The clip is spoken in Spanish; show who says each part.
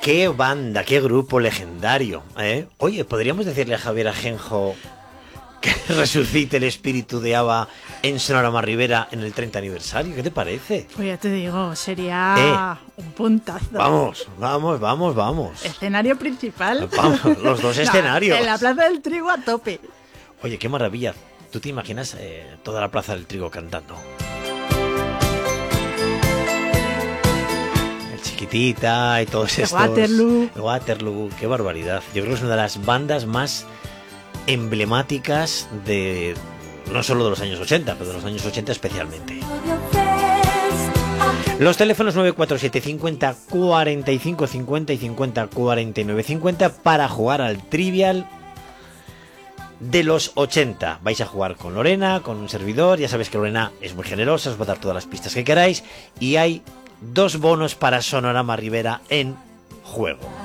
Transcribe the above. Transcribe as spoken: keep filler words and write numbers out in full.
Speaker 1: qué banda, qué grupo legendario, ¿eh? Oye, podríamos decirle a Javier Ajenjo que resucite el espíritu de ABBA en Sonorama Rivera en el treinta aniversario. ¿Qué te parece?
Speaker 2: Pues ya te digo, sería eh, un puntazo.
Speaker 1: Vamos, vamos, vamos, vamos.
Speaker 2: Escenario principal.
Speaker 1: Vamos, los dos no, escenarios.
Speaker 2: En la Plaza del Trigo a tope.
Speaker 1: Oye, qué maravilla. ¿Tú te imaginas eh, toda la Plaza del Trigo cantando? El Chiquitita y todos estos.
Speaker 2: Waterloo.
Speaker 1: Waterloo, qué barbaridad. Yo creo que es una de las bandas más emblemáticas de no solo de los años ochenta, pero de los años ochenta especialmente. Los teléfonos nueve cuatro siete cincuenta cuarenta y cinco cincuenta y cincuenta cuarenta y nueve cincuenta para jugar al Trivial de los ochenta. Vais a jugar con Lorena, con un servidor. Ya sabéis que Lorena es muy generosa, os va a dar todas las pistas que queráis. Y hay dos bonos para Sonorama Rivera en juego.